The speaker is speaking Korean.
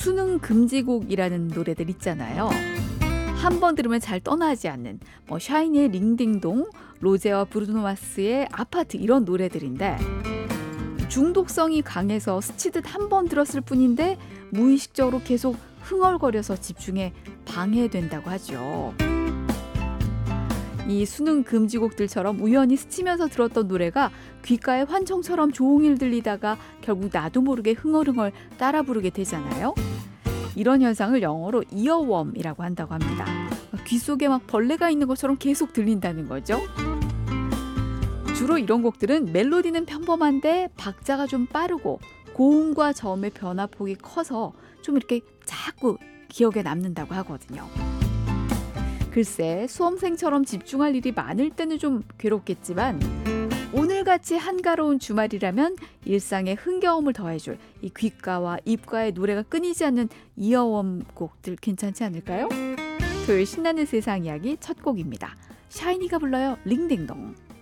수능 금지곡이라는 노래들 있잖아요. 한 번 들으면 잘 떠나지 않는 샤이니의 링딩동, 로제와 브루노 마스의 아파트 이런 노래들인데 중독성이 강해서 스치듯 한 번 들었을 뿐인데 무의식적으로 계속 흥얼거려서 집중에 방해된다고 하죠. 이 수능 금지곡들처럼 우연히 스치면서 들었던 노래가 귓가에 환청처럼 종일 들리다가 결국 나도 모르게 흥얼흥얼 따라 부르게 되잖아요. 이런 현상을 영어로 이어웜이라고 한다고 합니다. 귀 속에 막 벌레가 있는 것처럼 계속 들린다는 거죠. 주로 이런 곡들은 멜로디는 평범한데 박자가 좀 빠르고 고음과 저음의 변화폭이 커서 좀 이렇게 자꾸 기억에 남는다고 하거든요. 글쎄, 수험생처럼 집중할 일이 많을 때는 좀 괴롭겠지만 오늘같이 한가로운 주말이라면 일상에 흥겨움을 더해줄 이 귓가와 입가의 노래가 끊이지 않는 이어웜 곡들 괜찮지 않을까요? 토요일 신나는 세상 이야기 첫 곡입니다. 샤이니가 불러요. 링딩동.